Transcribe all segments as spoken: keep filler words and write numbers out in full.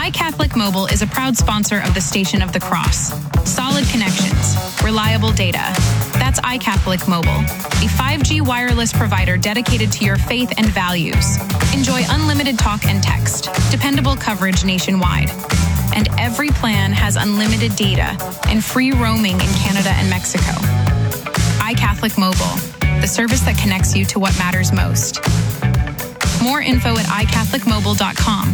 iCatholic Mobile is a proud sponsor of the Station of the Cross. Solid connections, reliable data. That's iCatholic Mobile, a five G wireless provider dedicated to your faith and values. Enjoy unlimited talk and text, dependable coverage nationwide. And every plan has unlimited data and free roaming in Canada and Mexico. iCatholic Mobile, the service that connects you to what matters most. More info at i catholic mobile dot com.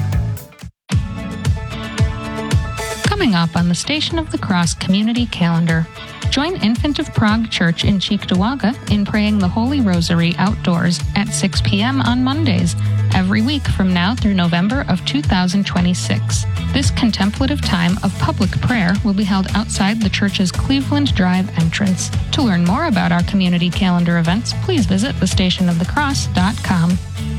Coming up on the Station of the Cross Community Calendar, join Infant of Prague Church in Cheektowaga in praying the Holy Rosary outdoors at six p.m. on Mondays, every week from now through November of two thousand twenty-six. This contemplative time of public prayer will be held outside the church's Cleveland Drive entrance. To learn more about our community calendar events, please visit the station of the cross dot com.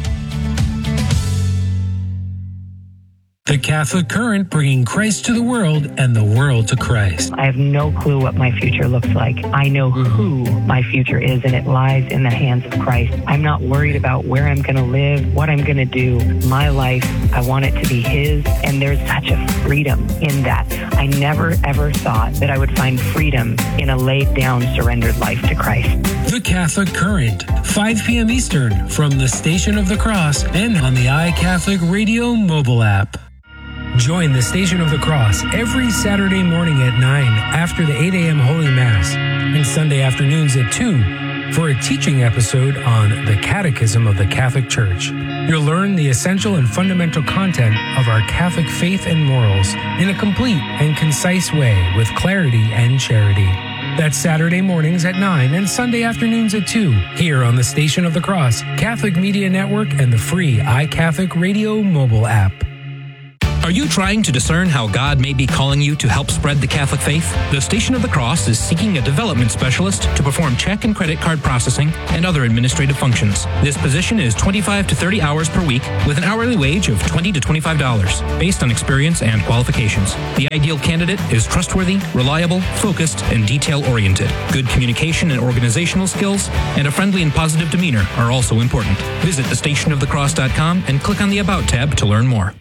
The Catholic Current, bringing Christ to the world and the world to Christ. I have no clue what my future looks like. I know who my future is, and it lies in the hands of Christ. I'm not worried about where I'm going to live, what I'm going to do. My life, I want it to be His, and there's such a freedom in that. I never, ever thought that I would find freedom in a laid-down, surrendered life to Christ. The Catholic Current, five p.m. Eastern, from the Station of the Cross and on the iCatholic Radio mobile app. Join the Station of the Cross every Saturday morning at nine after the eight a.m. Holy Mass and Sunday afternoons at two for a teaching episode on the Catechism of the Catholic Church. You'll learn the essential and fundamental content of our Catholic faith and morals in a complete and concise way with clarity and charity. That's Saturday mornings at nine and Sunday afternoons at two here on the Station of the Cross, Catholic Media Network, and the free iCatholic Radio mobile app. Are you trying to discern how God may be calling you to help spread the Catholic faith? The Station of the Cross is seeking a development specialist to perform check and credit card processing and other administrative functions. This position is twenty-five to thirty hours per week with an hourly wage of twenty to twenty-five dollars based on experience and qualifications. The ideal candidate is trustworthy, reliable, focused, and detail-oriented. Good communication and organizational skills and a friendly and positive demeanor are also important. Visit the station of the cross dot com and click on the About tab to learn more.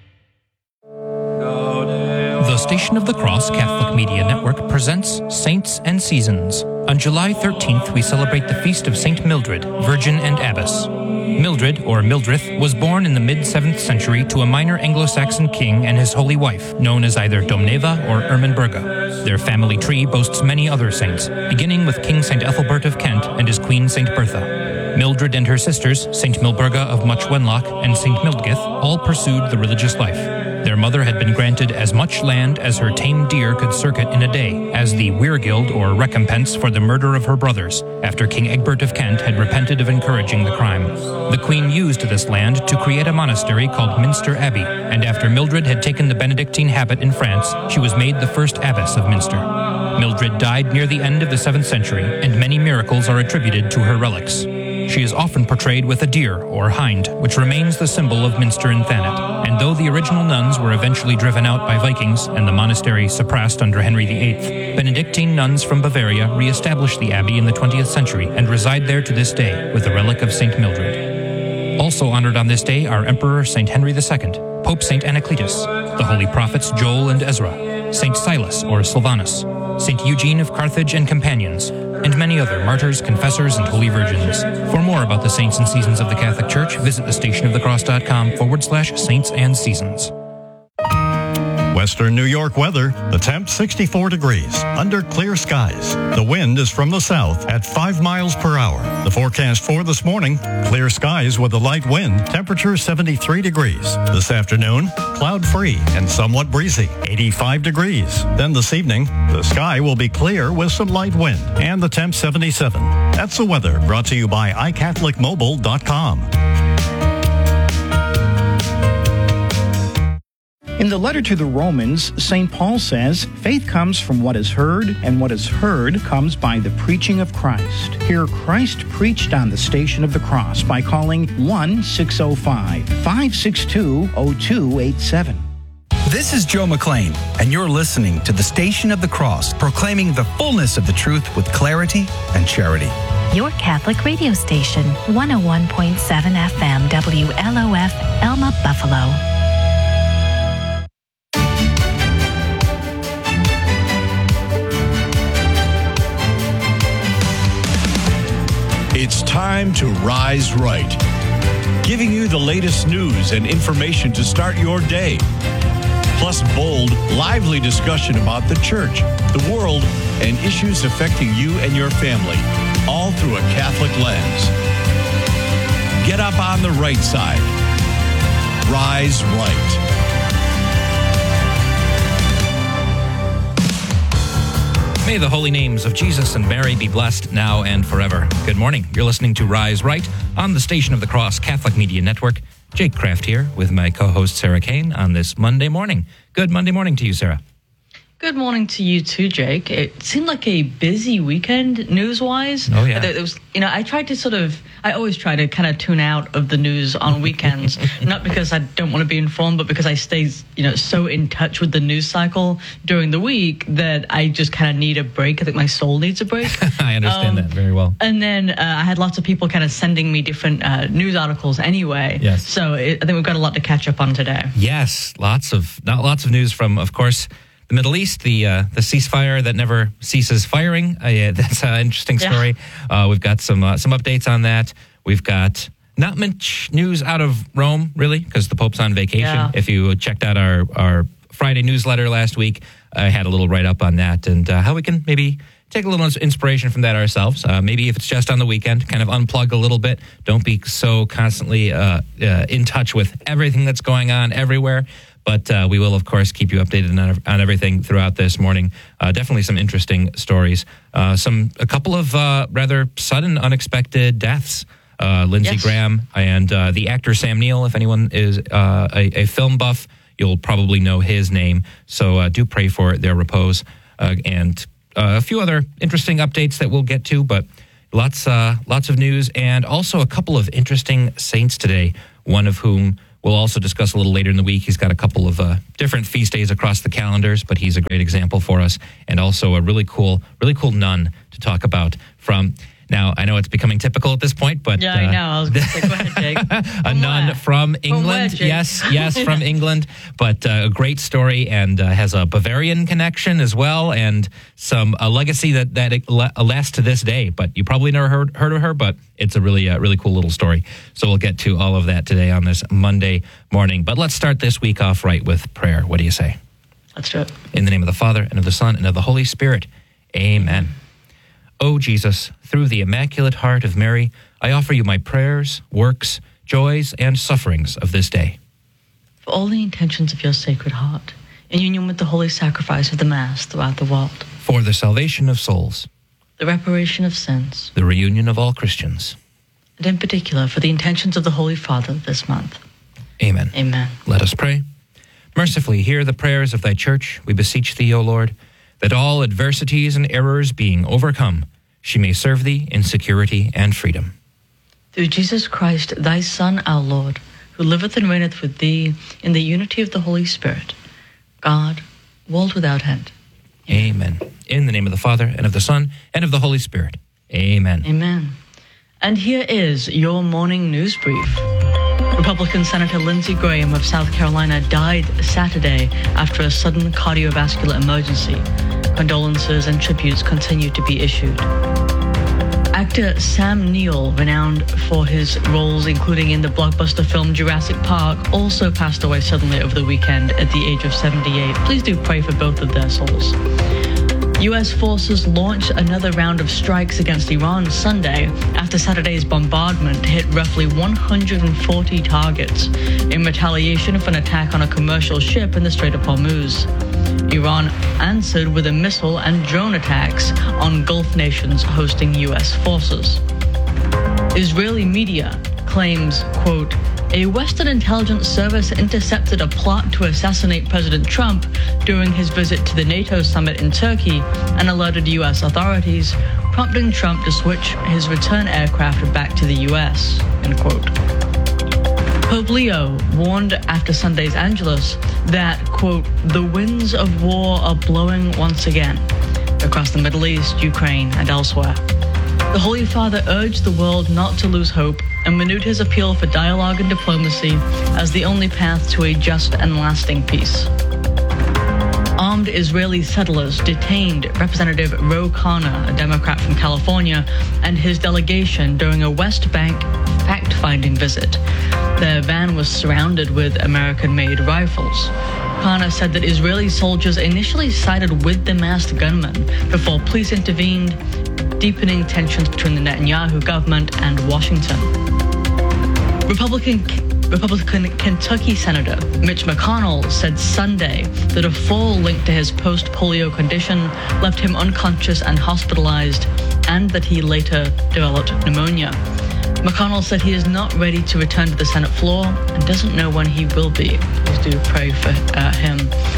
The Station of the Cross Catholic Media Network presents Saints and Seasons. On July thirteenth, we celebrate the feast of Saint Mildred, Virgin and Abbess. Mildred, or Mildrith, was born in the mid-seventh century to a minor Anglo-Saxon king and his holy wife, known as either Domneva or Ermenberga. Their family tree boasts many other saints, beginning with King Saint Ethelbert of Kent and his queen Saint Bertha. Mildred and her sisters, Saint Milburga of Much Wenlock and Saint Mildgith, all pursued the religious life. Their mother had been granted as much land as her tame deer could circuit in a day, as the weirgild or recompense for the murder of her brothers, after King Egbert of Kent had repented of encouraging the crime. The queen used this land to create a monastery called Minster Abbey, and after Mildred had taken the Benedictine habit in France, she was made the first abbess of Minster. Mildred died near the end of the seventh century, and many miracles are attributed to her relics. She is often portrayed with a deer, or hind, which remains the symbol of Minster and Thanet. And though the original nuns were eventually driven out by Vikings and the monastery suppressed under Henry the Eighth, Benedictine nuns from Bavaria re-established the abbey in the twentieth century and reside there to this day with the relic of Saint Mildred. Also honored on this day are Emperor Saint Henry the Second, Pope Saint Anacletus, the holy prophets Joel and Ezra, Saint Silas or Silvanus, Saint Eugene of Carthage and companions, and many other martyrs, confessors, and holy virgins. For more about the saints and seasons of the Catholic Church, visit the station of the cross dot com forward slash saints and seasons. Western New York weather, the temp sixty-four degrees, under clear skies. The wind is from the south at five miles per hour. The forecast for this morning, clear skies with a light wind, temperature seventy-three degrees. This afternoon, cloud-free and somewhat breezy, eighty-five degrees. Then this evening, the sky will be clear with some light wind, and the temp seventy-seven. That's the weather brought to you by i catholic mobile dot com. In the letter to the Romans, Saint Paul says, faith comes from what is heard, and what is heard comes by the preaching of Christ. Hear Christ preached on the Station of the Cross by calling one six zero five, five six two, zero two eight seven. This is Joe McLean, and you're listening to the Station of the Cross, proclaiming the fullness of the truth with clarity and charity. Your Catholic radio station, one oh one point seven F M, W L O F, Elma, Buffalo. time to rise right, giving you the latest news and information to start your day. Plus bold, lively discussion about the church, the world, and issues affecting you and your family, all through a Catholic lens. Get up on the right side. Rise right. May the holy names of Jesus and Mary be blessed now and forever. Good morning. You're listening to Rise Right on the Station of the Cross Catholic Media Network. Jake Kraft here with my co-host Sarah Kane on this Monday morning. Good Monday morning to you, Sarah. Good morning to you too, Jake. It seemed like a busy weekend news-wise. Oh, yeah. There was, you know, I tried to sort of, I always try to kind of tune out of the news on weekends, not because I don't want to be informed, but because I stay, you know, so in touch with the news cycle during the week that I just kind of need a break. I think my soul needs a break. I understand um, that very well. And then uh, I had lots of people kind of sending me different uh, news articles anyway. Yes. So it, I think we've got a lot to catch up on today. Yes, lots of, not lots of news from, of course, the Middle East, the uh, the ceasefire that never ceases firing. Uh, yeah, that's an interesting story. Yeah. Uh, we've got some uh, some updates on that. We've got not much news out of Rome, really, because the Pope's on vacation. Yeah. If you checked out our, our Friday newsletter last week, I had a little write-up on that and uh, how we can maybe take a little inspiration from that ourselves. Uh, maybe if it's just on the weekend, kind of unplug a little bit. Don't be so constantly uh, uh, in touch with everything that's going on everywhere. But uh, we will, of course, keep you updated on, on everything throughout this morning. Uh, definitely some interesting stories. Uh, some a couple of uh, rather sudden, unexpected deaths. Uh, Lindsey yes. Graham and uh, the actor Sam Neill. If anyone is uh, a, a film buff, you'll probably know his name. So uh, do pray for their repose. Uh, and uh, a few other interesting updates that we'll get to, but lots, uh, lots of news. And also a couple of interesting saints today, one of whom we'll also discuss a little later in the week. He's got a couple of uh, different feast days across the calendars, but he's a great example for us. And also a really cool, really cool nun to talk about from... Now, I know it's becoming typical at this point, but... Yeah, I know. I was going to say, go ahead, Jake. a From nun where? from England. From where, Jake? Yes, yes, from England. But uh, a great story and uh, has a Bavarian connection as well and some a legacy that, that lasts to this day. But you probably never heard, heard of her, but it's a really, uh, really cool little story. So we'll get to all of that today on this Monday morning. But let's start this week off right with prayer. What do you say? Let's do it. In the name of the Father, and of the Son, and of the Holy Spirit. Amen. O Jesus, through the Immaculate Heart of Mary, I offer you my prayers, works, joys, and sufferings of this day. For all the intentions of your Sacred Heart, in union with the holy sacrifice of the Mass throughout the world. For the salvation of souls. The reparation of sins. The reunion of all Christians. And in particular, for the intentions of the Holy Father this month. Amen. Amen. Let us pray. Mercifully hear the prayers of thy church, we beseech thee, O Lord, that all adversities and errors being overcome, she may serve thee in security and freedom. Through Jesus Christ, thy Son, our Lord, who liveth and reigneth with thee in the unity of the Holy Spirit, God, world without end. Amen. In the name of the Father, and of the Son, and of the Holy Spirit. Amen. Amen. And here is your morning news brief. Republican Senator Lindsey Graham of South Carolina died Saturday after a sudden cardiovascular emergency. Condolences and tributes continue to be issued. Actor Sam Neill, renowned for his roles including in the blockbuster film Jurassic Park, also passed away suddenly over the weekend at the age of seventy-eight. Please do pray for both of their souls. U S forces launched another round of strikes against Iran Sunday after Saturday's bombardment hit roughly one hundred forty targets in retaliation of an attack on a commercial ship in the Strait of Hormuz. Iran answered with a missile and drone attacks on Gulf nations hosting U S forces. Israeli media claims, quote, a Western intelligence service intercepted a plot to assassinate President Trump during his visit to the NATO summit in Turkey and alerted U S authorities, prompting Trump to switch his return aircraft back to the U S, end quote. Pope Leo warned after Sunday's Angelus that, quote, the winds of war are blowing once again across the Middle East, Ukraine, and elsewhere. The Holy Father urged the world not to lose hope and renewed his appeal for dialogue and diplomacy as the only path to a just and lasting peace. armed Israeli settlers detained Representative Ro Khanna, a Democrat from California, and his delegation during a West Bank fact-finding visit. Their van was surrounded with American-made rifles. Khanna said that Israeli soldiers initially sided with the masked gunmen before police intervened, deepening tensions between the Netanyahu government and Washington. Republican Republican Kentucky Senator Mitch McConnell said Sunday that a fall linked to his post-polio condition left him unconscious and hospitalized, and that he later developed pneumonia. McConnell said he is not ready to return to the Senate floor and doesn't know when he will be. Please do pray for uh, him.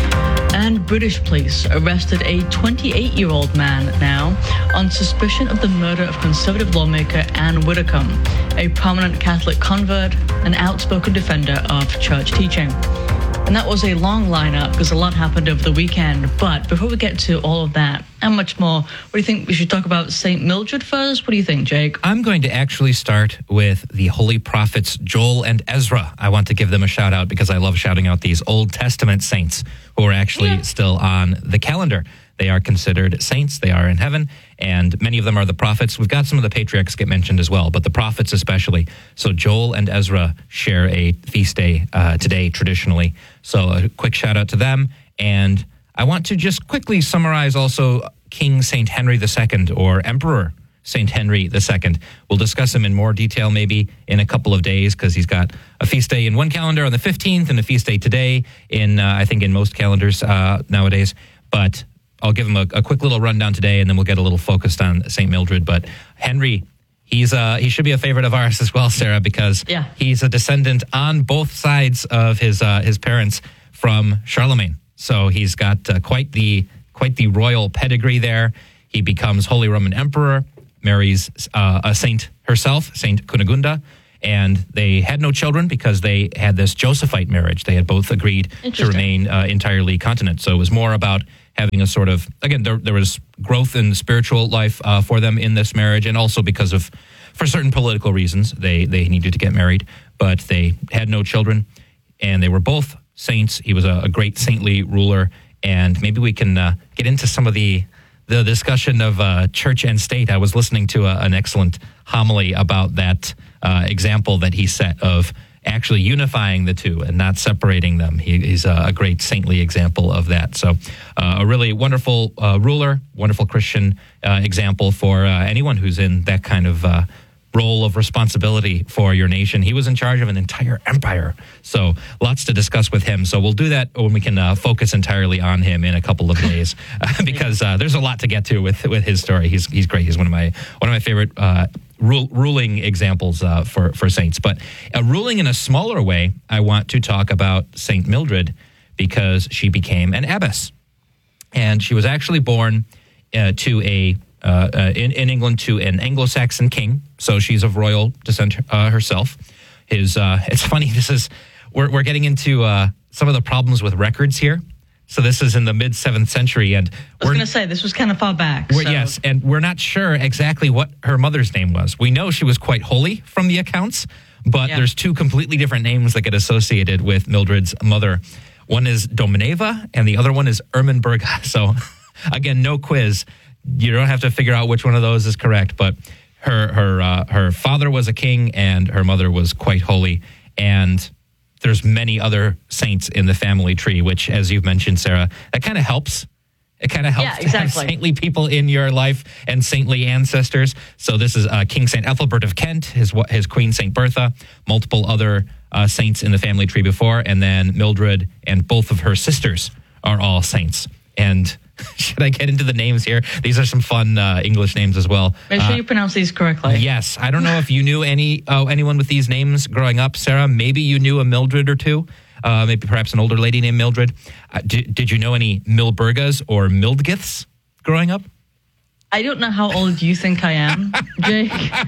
And British police arrested a twenty-eight-year-old man now on suspicion of the murder of conservative lawmaker Anne Widdecombe, a prominent Catholic convert, an outspoken defender of church teaching. And that was a long lineup because a lot happened over the weekend. But before we get to all of that and much more, what do you think we should talk about Saint Mildred first? What do you think, Jake? I'm going to actually start with the holy prophets Joel and Ezra. I want to give them a shout out because I love shouting out these Old Testament saints who are actually yeah. still on the calendar. They are considered saints. They are in heaven, and many of them are the prophets. We've got some of the patriarchs get mentioned as well, but the prophets especially. So Joel and Ezra share a feast day uh, today traditionally. So a quick shout out to them. And I want to just quickly summarize also King Saint Henry the Second, or Emperor Saint Henry the Second. We'll discuss him in more detail maybe in a couple of days because he's got a feast day in one calendar on the fifteenth and a feast day today in, uh, I think, in most calendars uh, nowadays. But I'll give him a, a quick little rundown today, and then we'll get a little focused on Saint Mildred. But Henry, he's uh, he should be a favorite of ours as well, Sarah, because yeah. he's a descendant on both sides of his uh, his parents from Charlemagne. So he's got uh, quite the quite the royal pedigree there. He becomes Holy Roman Emperor, marries uh, a saint herself, Saint Cunegunda, and they had no children because they had this Josephite marriage. They had both agreed to remain uh, entirely continent. So it was more about having a sort of, again, there, there was growth in the spiritual life uh, for them in this marriage, and also because of, for certain political reasons, they, they needed to get married, but they had no children, and they were both saints. He was a, a great saintly ruler, and maybe we can uh, get into some of the the discussion of uh, church and state. I was listening to a, an excellent homily about that uh, example that he set of actually unifying the two and not separating them. He, he's a, a great saintly example of that. So uh, a really wonderful uh, ruler, wonderful Christian uh, example for uh, anyone who's in that kind of uh, role of responsibility for your nation. He was in charge of an entire empire. So lots to discuss with him. So we'll do that when we can uh, focus entirely on him in a couple of days uh, because uh, there's a lot to get to with with his story. He's he's great. He's one of my one of my favorite uh, rule, ruling examples uh, for, for saints. But uh, ruling in a smaller way, I want to talk about Saint Mildred because she became an abbess. And she was actually born uh, to a Uh, uh, in, in England to an Anglo-Saxon king, so she's of royal descent uh, herself. His, uh, it's funny, this is, we're, we're getting into uh, some of the problems with records here. So this is in the mid-seventh century, and I was going to say, this was kind of far back. We're, so. Yes, and we're not sure exactly what her mother's name was. We know she was quite holy from the accounts, but yeah. there's two completely different names that get associated with Mildred's mother. One is Domineva, and the other one is Ermenberga. So, again, no quiz. You don't have to figure out which one of those is correct, but her her uh, her father was a king and her mother was quite holy. And there's many other saints in the family tree, which, as you've mentioned, Sarah, that kind of helps. It kind of helps yeah, exactly. to have saintly people in your life and saintly ancestors. So this is uh, King Saint Ethelbert of Kent, his his Queen Saint Bertha, multiple other uh, saints in the family tree before, and then Mildred and both of her sisters are all saints. And should I get into the names here? These are some fun uh, English names as well. Make sure uh, you pronounce these correctly. Yes. I don't know if you knew any uh, anyone with these names growing up, Sarah. Maybe you knew a Mildred or two. Uh, maybe perhaps an older lady named Mildred. Uh, did, did you know any Milbergas or Mildgiths growing up? I don't know how old you think I am, Jake,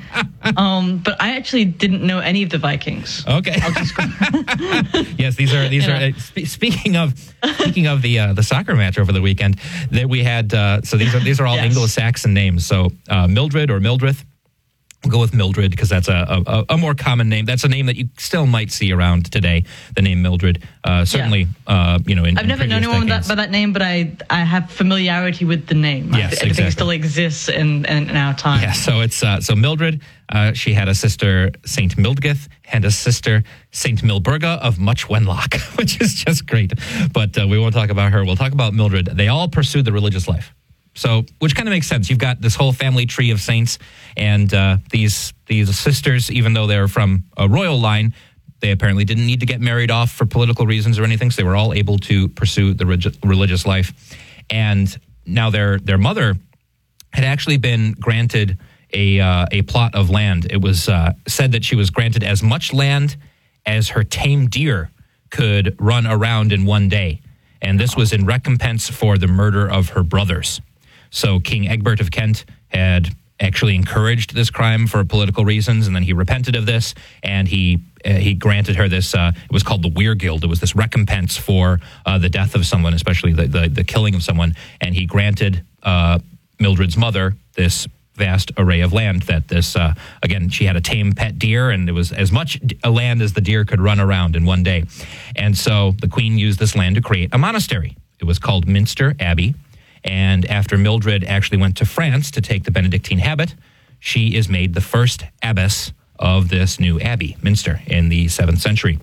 um, but I actually didn't know any of the Vikings. Okay. I'll just yes, these are these you are. Uh, sp- speaking of speaking of the uh, the soccer match over the weekend that we had. Uh, so these are these are all yes. Anglo-Saxon names. So uh, Mildred or Mildrith We'll go with Mildred because that's a, a, a more common name. That's a name that you still might see around today, the name Mildred. Uh, certainly, yeah. uh, you know, in I've in never known anyone that, by that name, but I I have familiarity with the name. Yes, Everything exactly. still exists in, in, in our time. Yeah, so it's uh, so Mildred, uh, she had a sister, Saint Mildgith, and a sister, Saint Milburga of Much Wenlock, which is just great. But uh, we won't talk about her. We'll talk about Mildred. They all pursued the religious life. So, which kind of makes sense. You've got this whole family tree of saints, and uh, these these sisters, even though they're from a royal line, they apparently didn't need to get married off for political reasons or anything. So they were all able to pursue the regi- religious life. And now their their mother had actually been granted a uh, a plot of land. It was uh, said that she was granted as much land as her tame deer could run around in one day, and this was in recompense for the murder of her brothers. So King Egbert of Kent had actually encouraged this crime for political reasons, and then he repented of this, and he uh, he granted her this, uh, it was called the Weirgild. It was this recompense for uh, the death of someone, especially the, the, the killing of someone, and he granted uh, Mildred's mother this vast array of land that this, uh, again, she had a tame pet deer, and it was as much a land as the deer could run around in one day. And so the queen used this land to create a monastery. It was called Minster Abbey. And after Mildred actually went to France to take the Benedictine habit, she is made the first abbess of this new abbey, Minster, in the seventh century.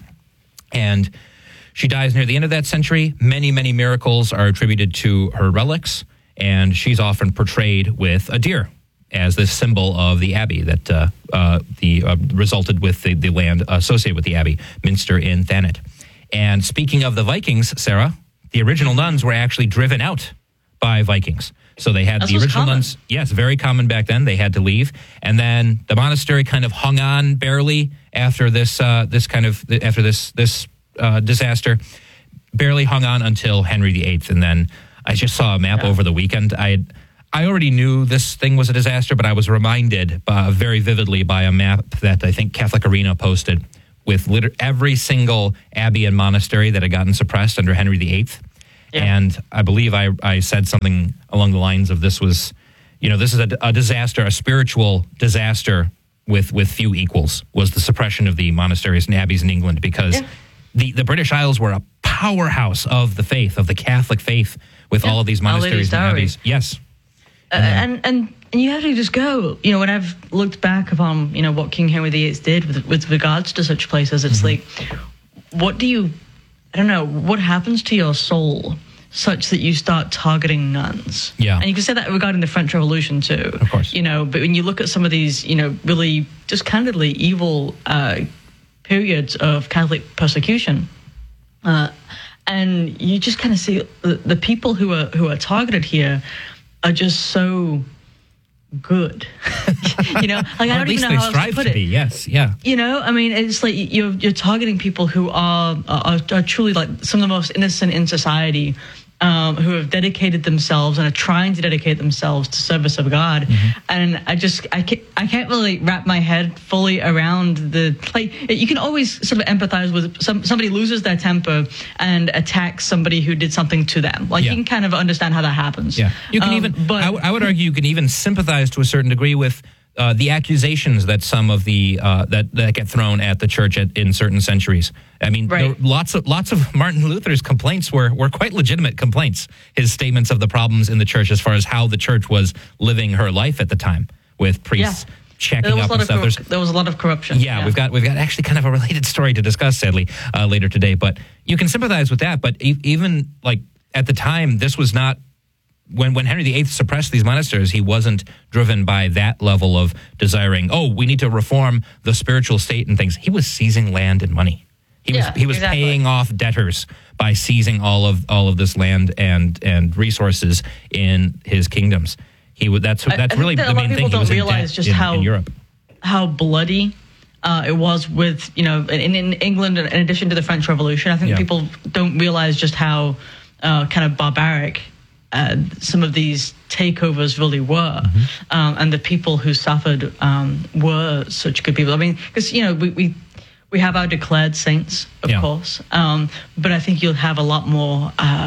And she dies near the end of that century. Many, many miracles are attributed to her relics, and she's often portrayed with a deer as this symbol of the abbey that uh, uh, the uh, resulted with the, the land associated with the abbey, Minster in Thanet. And speaking of the Vikings, Sarah, the original nuns were actually driven out by Vikings. So they had This the was original common. nuns. Yes, very common back then. They had to leave. And then the monastery kind of hung on barely after this uh, this kind of, after this this uh, disaster, barely hung on until Henry the Eighth. And then I just saw a map Yeah. over the weekend. I had, I already knew this thing was a disaster, but I was reminded uh, very vividly by a map that I think Catholic Arena posted with liter- every single abbey and monastery that had gotten suppressed under Henry the Eighth. Yeah. And I believe I, I said something along the lines of this was, you know, this is a, a disaster, a spiritual disaster with, with few equals, was the suppression of the monasteries and abbeys in England, because yeah. the, the British Isles were a powerhouse of the faith, of the Catholic faith, with yeah. all of these monasteries and abbeys. Yes. Uh, and, and and you have to just go, you know, when I've looked back upon, you know, what King Henry the Eighth did with, with regards to such places, it's mm-hmm. like, what do you... I don't know, what happens to your soul such that you start targeting nuns? Yeah. And you can say that regarding the French Revolution too. Of course. You know, but when you look at some of these, you know, really just candidly evil uh, periods of Catholic persecution, uh, and you just kind of see the, the people who are who are targeted here are just so good. You know, like I don't even know how else to put it. Be, yes, yeah. You know, I mean, it's like you're you're targeting people who are are, are truly like some of the most innocent in society, um, who have dedicated themselves and are trying to dedicate themselves to service of God. Mm-hmm. And I just I can't, I can't really wrap my head fully around the like. You can always sort of empathize with some somebody loses their temper and attacks somebody who did something to them. Like yeah. you can kind of understand how that happens. Yeah, you can um, even. But I, w- I would argue you can even sympathize to a certain degree with Uh, the accusations that some of the uh, that that get thrown at the church at, in certain centuries. I mean, right. there, lots of lots of Martin Luther's complaints were were quite legitimate complaints. His statements of the problems in the church as far as how the church was living her life at the time, with priests yeah. checking up and stuff. Cor- there was a lot of corruption. Yeah, yeah, we've got we've got actually kind of a related story to discuss, sadly, uh, later today. But you can sympathize with that. But e- even like at the time, this was not. When when Henry the Eighth suppressed these monasteries, he wasn't driven by that level of desiring, oh, we need to reform the spiritual state and things. He was seizing land and money. He yeah, was he was exactly. paying off debtors by seizing all of all of this land and and resources in his kingdoms. He would that's that's I, I really that the main thing. He People was don't in realize debt just in, how in Europe. how bloody uh, it was with, you know, in, in England, in addition to the French Revolution. I think yeah. people don't realize just how uh, kind of barbaric Uh, some of these takeovers really were, mm-hmm. um, and the people who suffered um, were such good people. I mean, because, you know, we, we we have our declared saints, of yeah. course, um, but I think you'll have a lot more uh,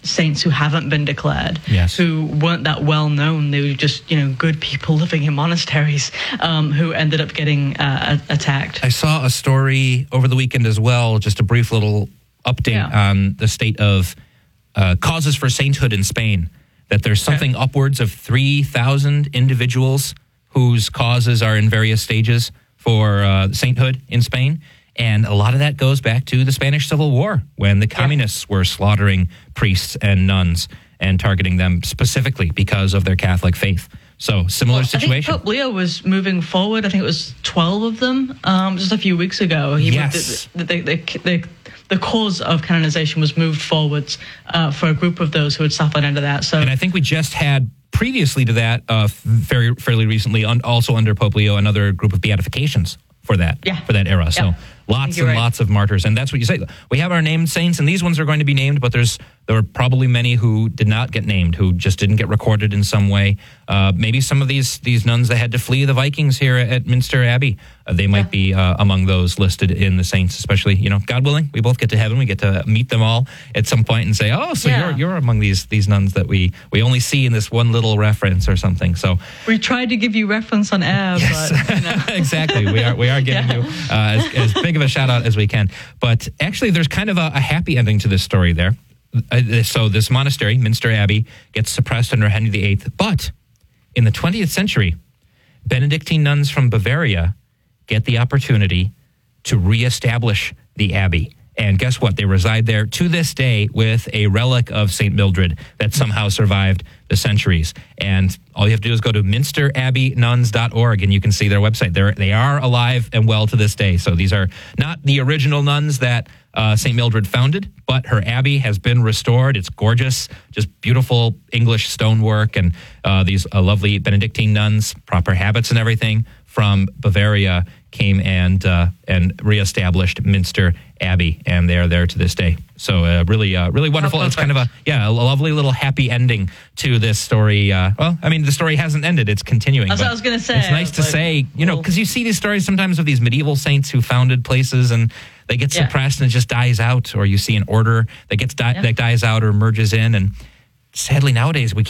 saints who haven't been declared, yes. who weren't that well known. They were just, you know, good people living in monasteries um, who ended up getting uh, attacked. I saw a story over the weekend as well, just a brief little update Yeah. on the state of uh, causes for sainthood in Spain, that there's something okay. upwards of three thousand individuals whose causes are in various stages for uh, sainthood in Spain. And a lot of that goes back to the Spanish Civil War, when the communists yeah. were slaughtering priests and nuns and targeting them specifically because of their Catholic faith. So, similar well, situation. I think Pope Leo was moving forward. I think it was twelve of them um, just a few weeks ago. He yes. The, the, the, the, the cause of canonization was moved forwards uh, for a group of those who had suffered under that. So, and I think we just had previously to that, uh, very fairly recently, un- also under Pope Leo, another group of beatifications for that, yeah. for that era. So yeah. lots and right. lots of martyrs. And that's what you say. We have our named saints, and these ones are going to be named, but there's there were probably many who did not get named, who just didn't get recorded in some way. Uh, maybe some of these these nuns that had to flee the Vikings here at Minster Abbey, uh, they might yeah. be uh, among those listed in the saints, especially, you know, God willing, we both get to heaven. We get to meet them all at some point and say, oh, so yeah. you're you're among these these nuns that we, we only see in this one little reference or something. So we tried to give you reference on air, yes. but, you know. Exactly. We are we are giving yeah. you uh, as, as big of a shout out as we can. But actually, there's kind of a, a happy ending to this story there. Uh, so this monastery, Minster Abbey, gets suppressed under Henry the Eighth. But in the twentieth century, Benedictine nuns from Bavaria get the opportunity to reestablish the abbey. And guess what? They reside there to this day with a relic of Saint Mildred that somehow survived the centuries. And all you have to do is go to minster abbey nuns dot org and you can see their website. They're, they are alive and well to this day. So these are not the original nuns that uh, Saint Mildred founded, but her abbey has been restored. It's gorgeous, just beautiful English stonework, and uh, these uh, lovely Benedictine nuns, proper habits and everything, from Bavaria came and uh, and reestablished Minster Abbey, and they're there to this day. So uh, really, uh, really wonderful. It's kind of a yeah, a lovely little happy ending to this story. Uh, well, I mean, the story hasn't ended; it's continuing. That's what I was going to say. It's nice to like, say, you know, because you see these stories sometimes of these medieval saints who founded places, and they get yeah. suppressed and it just dies out, or you see an order that gets di- yeah. that dies out or merges in, and sadly nowadays we